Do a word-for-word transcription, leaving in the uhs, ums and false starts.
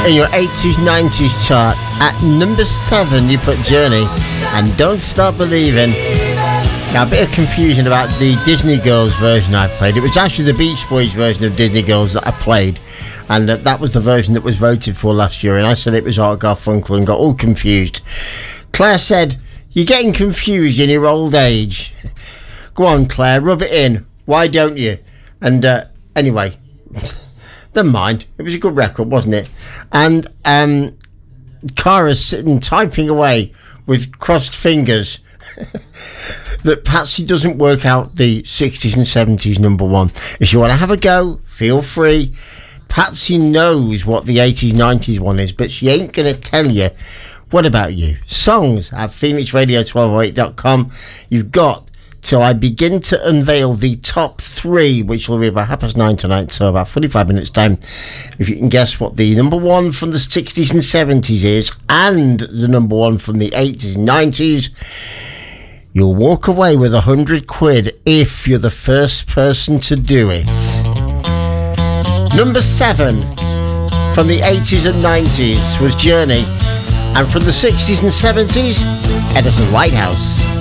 In your eighties nineties chart, at number seven you put Journey and Don't Stop Believing. Now, a bit of confusion about the Disney Girls version I played. It was actually the Beach Boys version of Disney Girls that I played, and uh, that was the version that was voted for last year, and I said it was Art Garfunkel and got all confused. Claire said, "You're getting confused in your old age." Go on, Claire, rub it in. Why don't you? And uh, anyway, never mind. It was a good record, wasn't it? And um, Cara's sitting typing away with crossed fingers that Patsy doesn't work out the sixties and seventies number one. If you want to have a go, feel free. Patsy knows what the eighties, nineties one is, but she ain't going to tell you. What about you? Songs at phoenix radio twelve oh eight dot com. You've got till I begin to unveil the top three, which will be about half past nine tonight, so about forty-five minutes time. If you can guess what the number one from the sixties and seventies is, and the number one from the eighties and nineties, you'll walk away with a hundred quid if you're the first person to do it. Number seven from the eighties and nineties was Journey, and from the sixties and seventies, Edison Lighthouse.